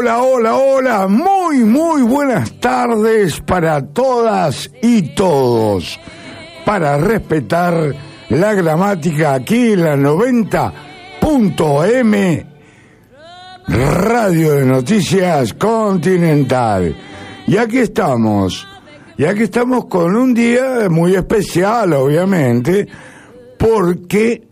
Hola, muy buenas tardes para todas y todos. Para respetar la gramática aquí en la 90.m Radio de Noticias Continental. Y aquí estamos con un día muy especial, obviamente, porque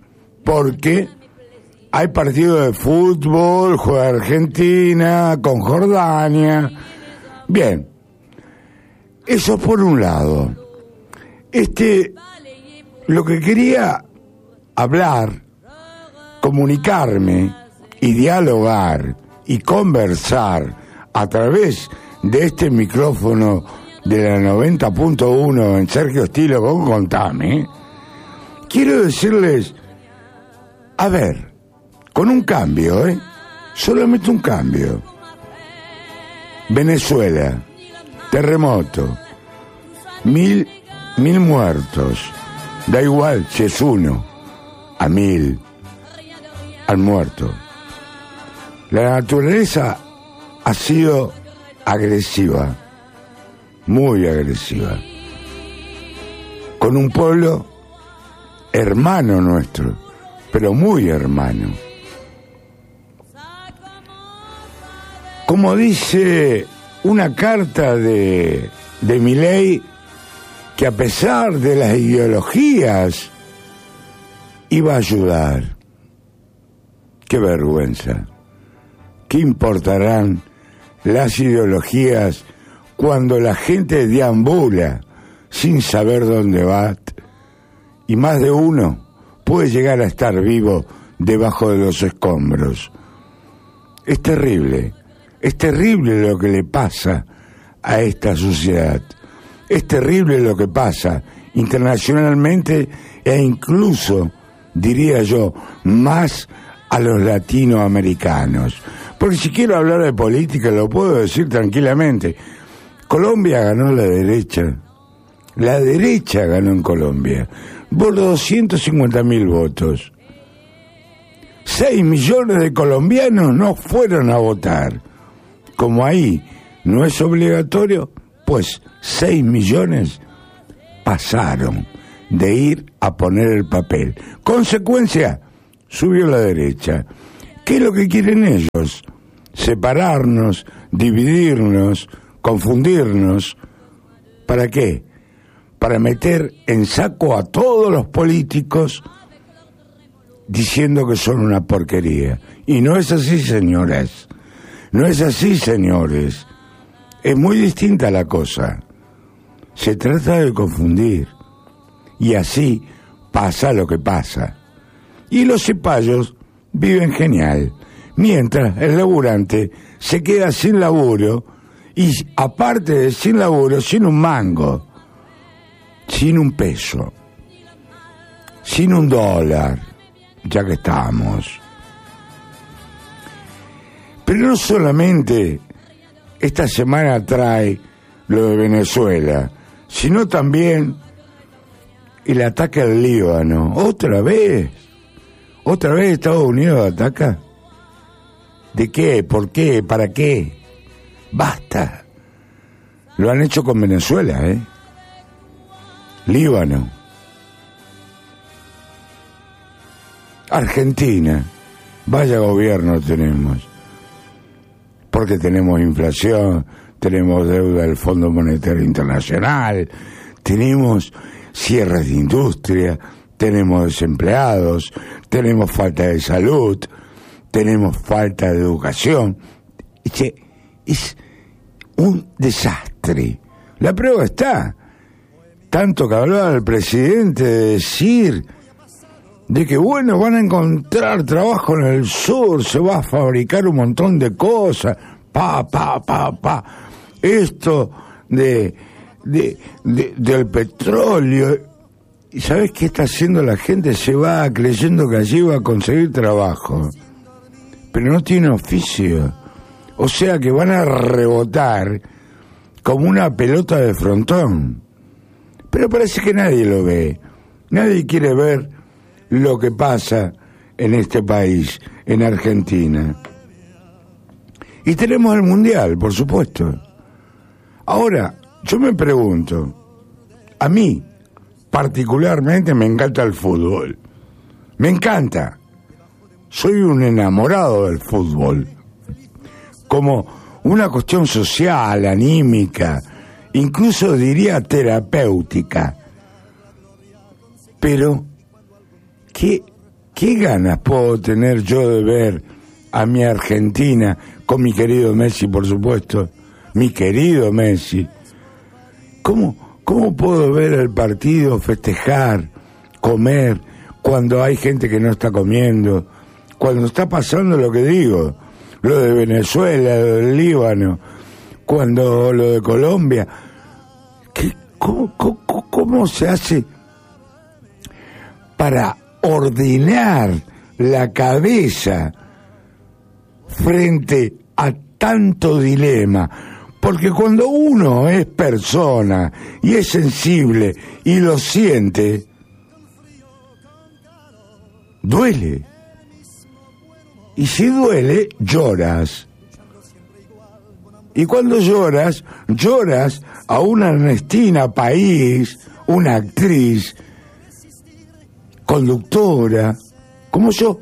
hay partido de fútbol, juega Argentina con Jordania. Bien, eso por un lado. Lo que quería hablar, comunicarme y dialogar y conversar a través de este micrófono de la 90.1 en Sergio Estilo con Contame, quiero decirles, a ver, con un cambio, solamente un cambio. Venezuela, terremoto, 1000 muertos, da igual si es 1 a 1000 al muerto. La naturaleza ha sido agresiva, muy agresiva, con un pueblo hermano nuestro, pero muy hermano. Como dice una carta de Milei, que a pesar de las ideologías iba a ayudar. Qué vergüenza. ¿Qué importarán las ideologías cuando la gente deambula sin saber dónde va? Y más de uno puede llegar a estar vivo debajo de los escombros. Es terrible lo que le pasa a esta sociedad. Es terrible lo que pasa internacionalmente e incluso, diría yo, más a los latinoamericanos. Porque si quiero hablar de política lo puedo decir tranquilamente. Colombia ganó la derecha. La derecha ganó en Colombia por 250.000 votos. 6 millones de colombianos no fueron a votar. Como ahí no es obligatorio, pues 6 millones pasaron de ir a poner el papel. Consecuencia, subió la derecha. ¿Qué es lo que quieren ellos? Separarnos, dividirnos, confundirnos. ¿Para qué? Para meter en saco a todos los políticos diciendo que son una porquería. Y no es así, señoras. No es así, señores. Es muy distinta la cosa. Se trata de confundir. Y así pasa lo que pasa. Y los cipayos viven genial. Mientras el laburante se queda sin laburo. Y aparte de sin laburo, sin un mango. Sin un peso. Sin un dólar. Ya que estamos. Pero no solamente esta semana trae lo de Venezuela, sino también el ataque al Líbano. ¿Otra vez Estados Unidos ataca? ¿De qué? ¿Por qué? ¿Para qué? Basta. Lo han hecho con Venezuela, Líbano. Argentina. Vaya gobierno tenemos. Porque tenemos inflación, tenemos deuda del Fondo Monetario Internacional, tenemos cierres de industria, tenemos desempleados, tenemos falta de salud, tenemos falta de educación. Es un desastre. La prueba está. Tanto que hablaba el presidente de decir de que bueno, van a encontrar trabajo en el sur, se va a fabricar un montón de cosas, esto del petróleo. ¿Y sabes qué está haciendo la gente? Se va creyendo que allí va a conseguir trabajo, pero no tiene oficio. O sea que van a rebotar como una pelota de frontón. Pero parece que nadie lo ve. Nadie quiere ver lo que pasa en este país, en Argentina. Y tenemos el Mundial, por supuesto. Ahora, yo me pregunto, a mí particularmente me encanta el fútbol. Me encanta. Soy un enamorado del fútbol. Como una cuestión social, anímica, incluso diría terapéutica. Pero, ¿qué ganas puedo tener yo de ver a mi Argentina, con mi querido Messi, por supuesto, mi querido Messi? ¿Cómo puedo ver el partido, festejar, comer, cuando hay gente que no está comiendo, cuando está pasando lo que digo, lo de Venezuela, lo del Líbano, cuando lo de Colombia? ¿Cómo se hace para ordenar la cabeza frente a tanto dilema? Porque cuando uno es persona y es sensible y lo siente, duele. Y si duele, lloras. Y cuando lloras a una Ernestina País, una actriz, conductora, como yo.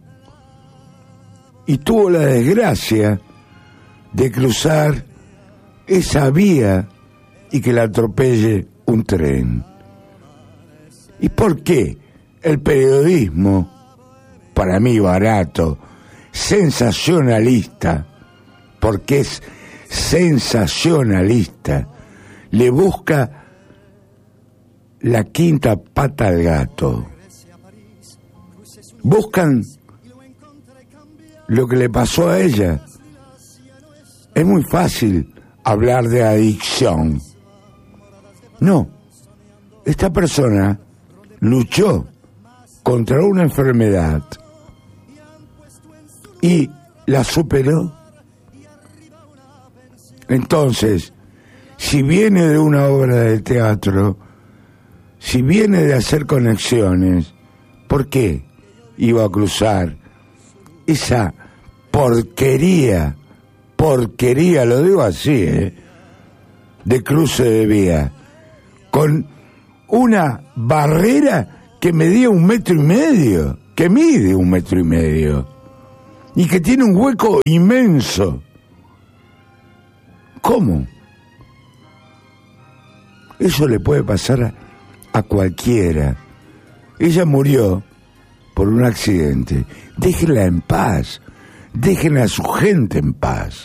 Y tuvo la desgracia de cruzar esa vía y que la atropelle un tren. ¿Y por qué el periodismo, para mí barato, sensacionalista, porque es sensacionalista, le busca la quinta pata al gato? Buscan lo que le pasó a ella. Es muy fácil hablar de adicción. No, esta persona luchó contra una enfermedad y la superó. Entonces, si viene de una obra de teatro, si viene de hacer conexiones, ¿por qué iba a cruzar esa porquería, lo digo así, de cruce de vía, con una barrera que medía 1,5 metros, que mide 1,5 metros, y que tiene un hueco inmenso? ¿Cómo? Eso le puede pasar a cualquiera. Ella murió por un accidente. Déjenla en paz. Dejen a su gente en paz.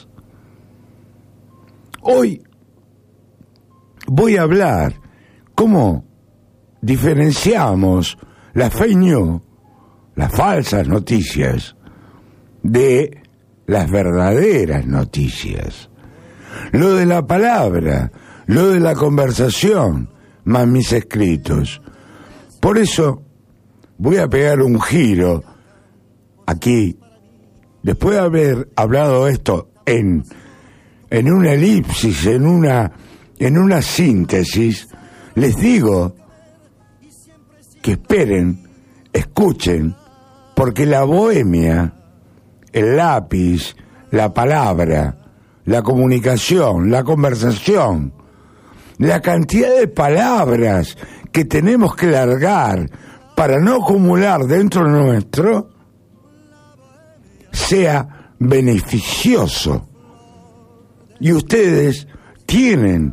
Hoy voy a hablar cómo diferenciamos la fake news, las falsas noticias, de las verdaderas noticias. Lo de la palabra, lo de la conversación, más mis escritos. Por eso voy a pegar un giro aquí, después de haber hablado esto en una elipsis, en una síntesis. Les digo que esperen, escuchen, porque la bohemia, el lápiz, la palabra, la comunicación, la conversación, la cantidad de palabras que tenemos que largar para no acumular dentro nuestro, sea beneficioso. Y ustedes tienen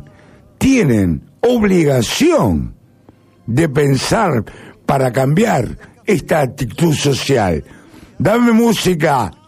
obligación de pensar para cambiar esta actitud social. Dame música.